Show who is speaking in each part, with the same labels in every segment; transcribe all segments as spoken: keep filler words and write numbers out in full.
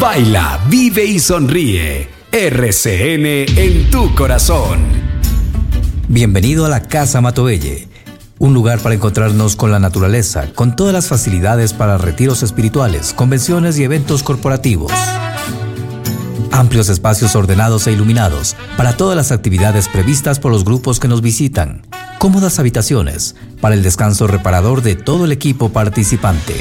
Speaker 1: Baila, vive y sonríe. R C N en tu corazón.
Speaker 2: Bienvenido a la Casa Matobelle, un lugar para encontrarnos con la naturaleza, con todas las facilidades para retiros espirituales, convenciones y eventos corporativos. Amplios espacios ordenados e iluminados para todas las actividades previstas por los grupos que nos visitan. Cómodas habitaciones para el descanso reparador de todo el equipo participante.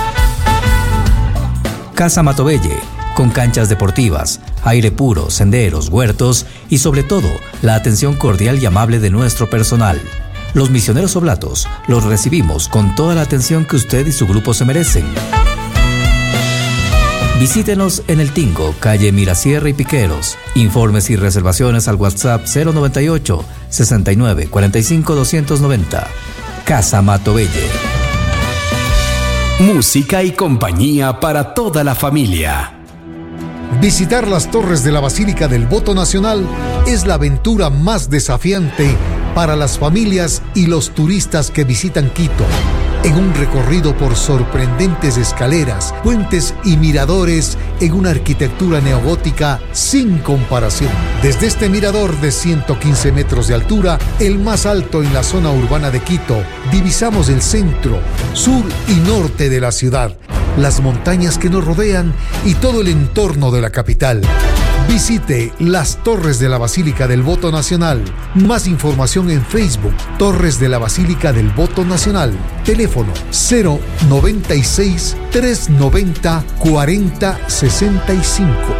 Speaker 2: Casa Matobelle, con canchas deportivas, aire puro, senderos, huertos y sobre todo la atención cordial y amable de nuestro personal. Los misioneros oblatos los recibimos con toda la atención que usted y su grupo se merecen. Visítenos en El Tingo, calle Mirasierra y Piqueros. Informes y reservaciones al WhatsApp cero noventa y ocho, sesenta y nueve, cuarenta y cinco, doscientos noventa. Casa Matobelle.
Speaker 1: Música y compañía para toda la familia.
Speaker 3: Visitar las torres de la Basílica del Voto Nacional es la aventura más desafiante para las familias y los turistas que visitan Quito. En un recorrido por sorprendentes escaleras, puentes y miradores en una arquitectura neogótica sin comparación. Desde este mirador de ciento quince metros de altura, el más alto en la zona urbana de Quito, divisamos el centro, sur y norte de la ciudad, las montañas que nos rodean y todo el entorno de la capital. Visite las Torres de la Basílica del Voto Nacional. Más información en Facebook, Torres de la Basílica del Voto Nacional. Teléfono cero noventa y seis, trescientos noventa, cuarenta sesenta y cinco.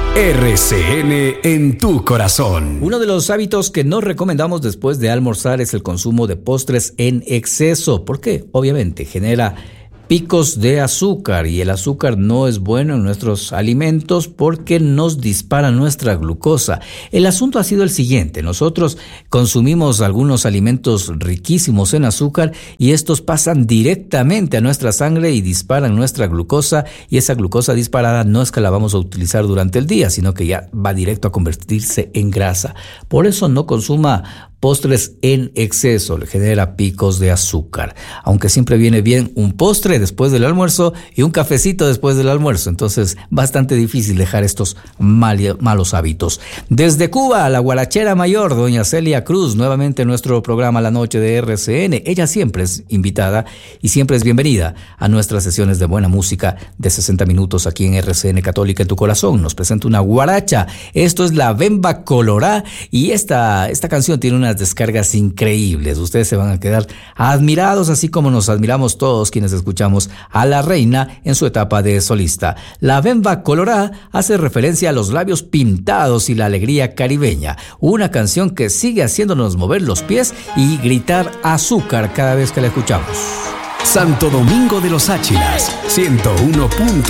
Speaker 1: R C N en tu corazón.
Speaker 2: Uno de los hábitos que nos recomendamos después de almorzar es el consumo de postres en exceso, porque obviamente genera picos de azúcar y el azúcar no es bueno en nuestros alimentos porque nos dispara nuestra glucosa. El asunto ha sido el siguiente: nosotros consumimos algunos alimentos riquísimos en azúcar y estos pasan directamente a nuestra sangre y disparan nuestra glucosa, y esa glucosa disparada no es que la vamos a utilizar durante el día, sino que ya va directo a convertirse en grasa. Por eso no consuma postres en exceso, le genera picos de azúcar, aunque siempre viene bien un postre después del almuerzo y un cafecito después del almuerzo, entonces bastante difícil dejar estos mal, malos hábitos. Desde Cuba, la guarachera mayor, doña Celia Cruz, nuevamente en nuestro programa La Noche de R C N. Ella siempre es invitada y siempre es bienvenida a nuestras sesiones de buena música de sesenta minutos aquí en R C N Católica en tu corazón. Nos presenta una guaracha, esto es la Bemba Colorá, y esta, esta canción tiene una descargas increíbles. Ustedes se van a quedar admirados, así como nos admiramos todos quienes escuchamos a la reina en su etapa de solista. La Bemba Colorá hace referencia a los labios pintados y la alegría caribeña, una canción que sigue haciéndonos mover los pies y gritar azúcar cada vez que la escuchamos.
Speaker 1: Santo Domingo de los Áchilas, ciento uno punto